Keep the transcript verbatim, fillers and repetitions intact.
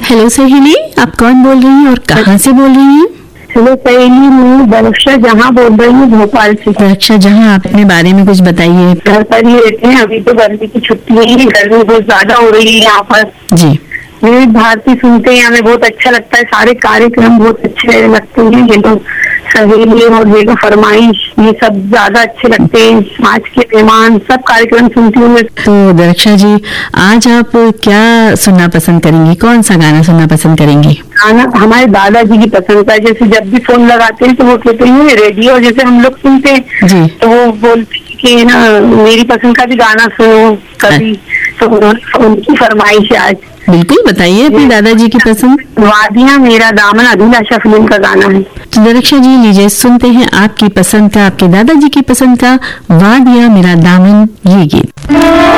Hello सहेली, आप कौन बोल रही हैं और कहाँ से बोल रही हैं? हेलो सहेली, मैं दरक्षा जहाँ बोल रही हूँ, भोपाल से। दरक्षा जहाँ, आप अपने बारे में कुछ बताइए। घर पर ही रहते हैं, अभी तो गर्मी की छुट्टी है, गर्मी बहुत ज्यादा हो रही है यहाँ पर। जी। विविध भारती सुनते हैं, हमें बहुत अच्छा लगता है, सारे कार्यक्रम बहुत अच्छे लगते हैं। ये तो सहेली और ये तो फरमाइश, ये सब ज्यादा अच्छे लगते हैं। आज के मेहमान, सब कार्यक्रम सुनती हूँ। तो दरक्षा जी, आज आप क्या सुनना पसंद करेंगी? कौन सा गाना सुनना पसंद करेंगी? गाना हमारे दादाजी की पसंद है। जैसे जब भी फोन लगाते हैं तो वो कहते हैं रेडियो जैसे हम लोग सुनते हैं जी। तो वो बोलते हैं कि ना मेरी पसंद का भी गाना सुनो कभी। तो उनकी फरमाइश है आज। बिल्कुल बताइए अपनी दादाजी की पसंद। वादियाँ मेरा दामन, अभिलाषा फिल्म का गाना है। तो दरक्षा जी, लीजिए सुनते हैं आपकी पसंद का, आपके दादाजी की पसंद का वादियाँ मेरा दामन, ये गीत।